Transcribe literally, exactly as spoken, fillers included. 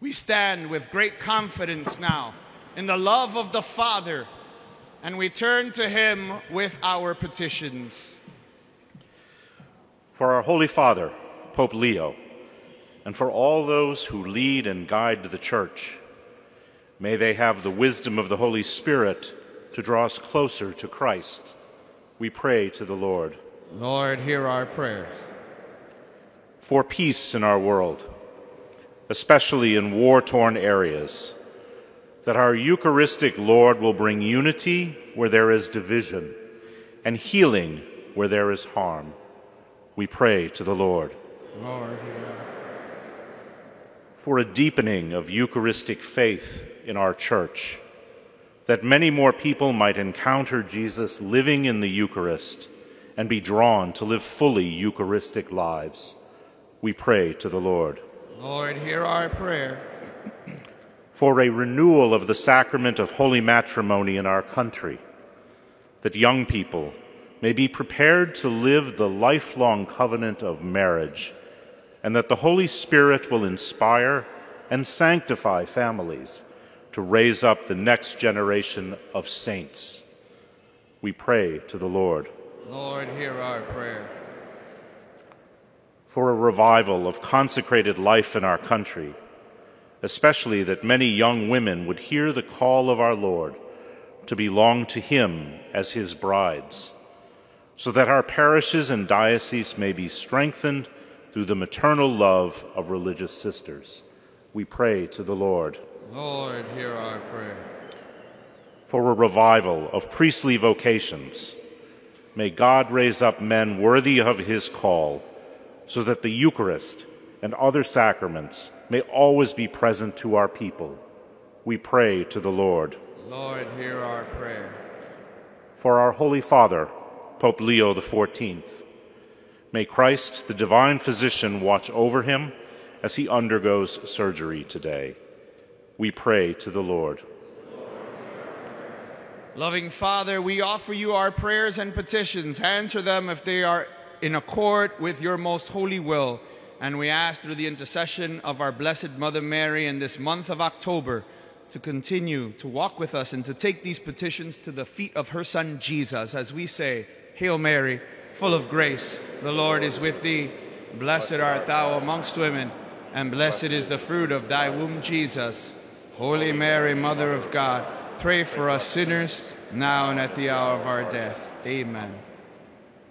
We stand with great confidence now in the love of the Father, and we turn to him with our petitions. For our Holy Father, Pope Leo, and for all those who lead and guide the Church, may they have the wisdom of the Holy Spirit to draw us closer to Christ. We pray to the Lord. Lord, hear our prayers. For peace in our world, especially in war-torn areas, that our Eucharistic Lord will bring unity where there is division and healing where there is harm. We pray to the Lord. Lord, hear our For a deepening of Eucharistic faith in our Church, that many more people might encounter Jesus living in the Eucharist and be drawn to live fully Eucharistic lives. We pray to the Lord. Lord, hear our prayer. For a renewal of the sacrament of holy matrimony in our country, that young people may be prepared to live the lifelong covenant of marriage, and that the Holy Spirit will inspire and sanctify families to raise up the next generation of saints. We pray to the Lord. Lord, hear our prayer. For a revival of consecrated life in our country, especially that many young women would hear the call of our Lord to belong to him as his brides, so that our parishes and dioceses may be strengthened through the maternal love of religious sisters. We pray to the Lord. Lord, hear our prayer. For a revival of priestly vocations, may God raise up men worthy of his call, so that the Eucharist and other sacraments may always be present to our people. We pray to the Lord. Lord, hear our prayer. For our Holy Father, Pope Leo the fourteenth, may Christ, the divine physician, watch over him as he undergoes surgery today. We pray to the Lord. Loving Father, we offer you our prayers and petitions. Answer them if they are in accord with your most holy will. And we ask through the intercession of our Blessed Mother Mary in this month of October to continue to walk with us and to take these petitions to the feet of her Son Jesus as we say, Hail Mary, full of grace, the Lord is with thee. Blessed art thou amongst women, and blessed is the fruit of thy womb, Jesus. Holy Mary, Mother of God, pray for us sinners, now and at the hour of our death. Amen.